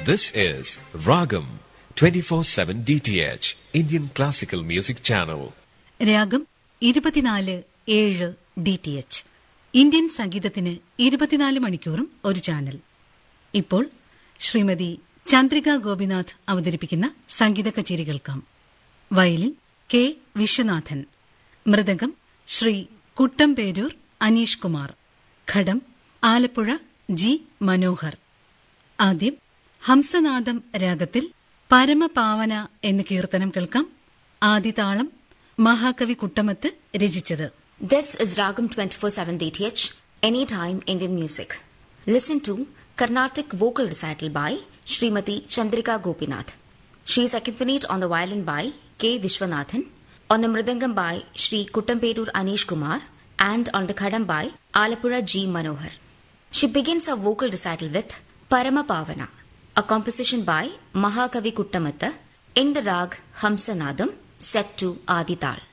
This is Ragam 24/7 DTH Indian Classical Music Channel. രാഗം 24/7 DTH Indian സംഗീതത്തിന് 24 മണിക്കൂറും ഒരു ചാനൽ. ഇപ്പോൾ ശ്രീമതി ചന്ദ്രിക ഗോപിനാഥ് അവതരിപ്പിക്കുന്ന സംഗീത കച്ചേരി കേൾക്കാം. വയലിൻ കെ വിശ്വനാഥൻ, മൃദംഗം ശ്രീ കുട്ടംപേരൂർ അനീഷ് കുമാർ, ഘടം ആലപ്പുഴ ജി മനോഹർ. ആദ്യം ഹംസനാദം രാഗത്തിൽ പരമപാവന എന്ന കീർത്തനം കേൾക്കാം. ആദിതാളം മഹാകവി കുട്ടമത്ത് രചിച്ചത്. This is Ragam 24/7 DTH, Anytime Indian Music. Listen to Carnatic vocal recital by Srimati Chandrika Gopinath. She is accompanied on the violin by K. Vishwanathan, on the mridangam by Sri Kuttamperur Anish Kumar, and on the khadam by Alapura G. Manohar. She begins her vocal recital with Parama Pavana, a composition by Mahakavi Kuttamatta in the rag Hamsanadam, set to Adi Tal.